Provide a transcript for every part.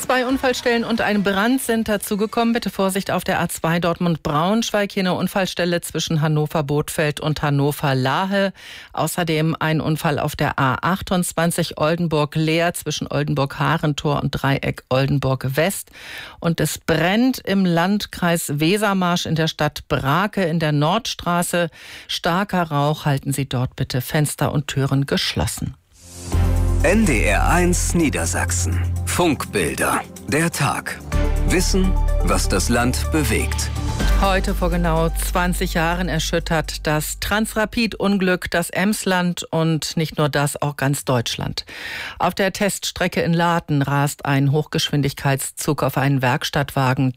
2 Unfallstellen und ein Brand sind dazugekommen. Bitte Vorsicht auf der A2 Dortmund-Braunschweig. Hier eine Unfallstelle zwischen Hannover-Bothfeld und Hannover-Lahe. Außerdem ein Unfall auf der A28 Oldenburg-Leer zwischen Oldenburg-Harentor und Dreieck Oldenburg-West. Und es brennt im Landkreis Wesermarsch in der Stadt Brake in der Nordstraße. Starker Rauch, halten Sie dort bitte Fenster und Türen geschlossen. NDR 1 Niedersachsen. Funkbilder. Der Tag. Wissen, was das Land bewegt. Heute vor genau 20 Jahren erschüttert das Transrapid-Unglück das Emsland und nicht nur das, auch ganz Deutschland. Auf der Teststrecke in Laden rast ein Hochgeschwindigkeitszug auf einen Werkstattwagen.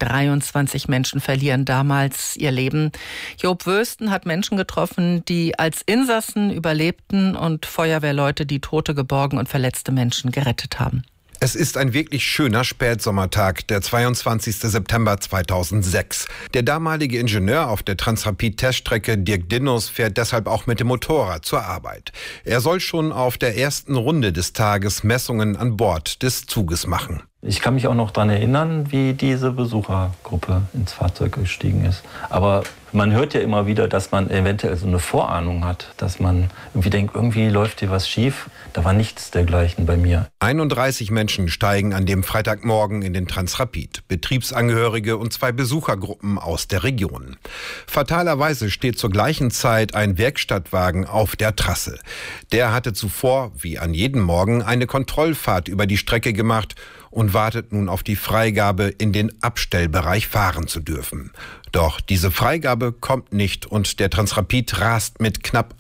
23 Menschen verlieren damals ihr Leben. Job Wösten hat Menschen getroffen, die als Insassen überlebten und Feuerwehrleute, die Tote geborgen und verletzte Menschen gerettet haben. Es ist ein wirklich schöner Spätsommertag, der 22. September 2006. Der damalige Ingenieur auf der Transrapid-Teststrecke, Dirk Dinnus, fährt deshalb auch mit dem Motorrad zur Arbeit. Er soll schon auf der ersten Runde des Tages Messungen an Bord des Zuges machen. Ich kann mich auch noch daran erinnern, wie diese Besuchergruppe ins Fahrzeug gestiegen ist. Aber man hört ja immer wieder, dass man eventuell so eine Vorahnung hat, dass man irgendwie denkt, irgendwie läuft hier was schief. Da war nichts dergleichen bei mir. 31 Menschen steigen an dem Freitagmorgen in den Transrapid. Betriebsangehörige und 2 Besuchergruppen aus der Region. Fatalerweise steht zur gleichen Zeit ein Werkstattwagen auf der Trasse. Der hatte zuvor, wie an jedem Morgen, eine Kontrollfahrt über die Strecke gemacht und wartet nun auf die Freigabe, in den Abstellbereich fahren zu dürfen. Doch diese Freigabe kommt nicht und der Transrapid rast mit knapp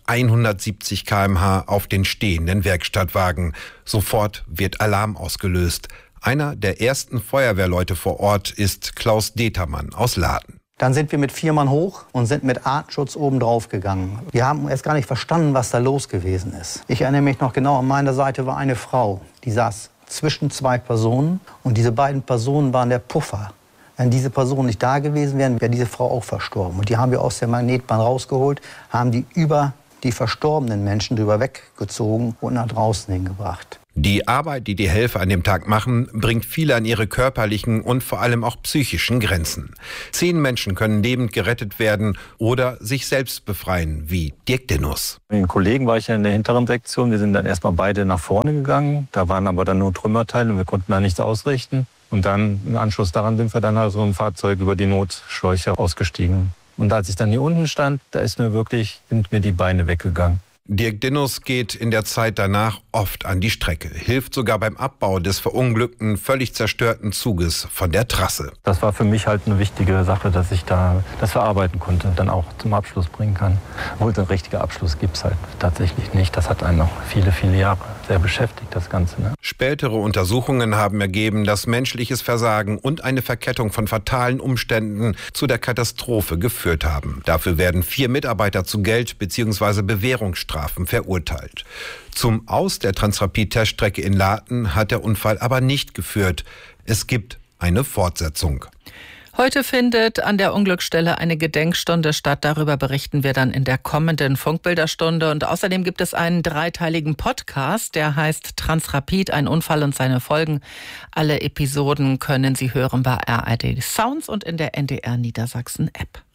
170 km/h auf den stehenden Werkstattwagen. Sofort wird Alarm ausgelöst. Einer der ersten Feuerwehrleute vor Ort ist Klaus Determann aus Laden. Dann sind wir mit 4 Mann hoch und sind mit Artenschutz oben drauf gegangen. Wir haben erst gar nicht verstanden, was da los gewesen ist. Ich erinnere mich noch genau, an meiner Seite war eine Frau, die saß zwischen 2 Personen und diese beiden Personen waren der Puffer. Wenn diese Personen nicht da gewesen wären, wäre diese Frau auch verstorben. Und die haben wir aus der Magnetbahn rausgeholt, haben die über die verstorbenen Menschen drüber weggezogen und nach draußen hingebracht. Die Arbeit, die die Helfer an dem Tag machen, bringt viele an ihre körperlichen und vor allem auch psychischen Grenzen. 10 Menschen können lebend gerettet werden oder sich selbst befreien, wie Dirk Dinnus. Mit den Kollegen war ich ja in der hinteren Sektion. Wir sind dann erstmal beide nach vorne gegangen. Da waren aber dann nur Trümmerteile und wir konnten da nichts ausrichten. Und dann im Anschluss daran sind wir dann also ein Fahrzeug über die Notschläuche ausgestiegen. Und als ich dann hier unten stand, sind mir die Beine weggegangen. Dirk Dinnus geht in der Zeit danach oft an die Strecke, hilft sogar beim Abbau des verunglückten, völlig zerstörten Zuges von der Trasse. Das war für mich halt eine wichtige Sache, dass ich da das verarbeiten konnte, dann auch zum Abschluss bringen kann. Obwohl, ein richtiger Abschluss gibt es halt tatsächlich nicht. Das hat einen noch viele, viele Jahre sehr beschäftigt, das Ganze. Ne? Spätere Untersuchungen haben ergeben, dass menschliches Versagen und eine Verkettung von fatalen Umständen zu der Katastrophe geführt haben. Dafür werden 4 Mitarbeiter zu Geld- bzw. Bewährungsstrafen verurteilt. Zum Aus der Transrapid-Teststrecke in Laden hat der Unfall aber nicht geführt. Es gibt eine Fortsetzung. Heute findet an der Unglücksstelle eine Gedenkstunde statt. Darüber berichten wir dann in der kommenden Funkbilderstunde. Und außerdem gibt es einen 3-teiligen Podcast, der heißt Transrapid, ein Unfall und seine Folgen. Alle Episoden können Sie hören bei ARD Sounds und in der NDR Niedersachsen App.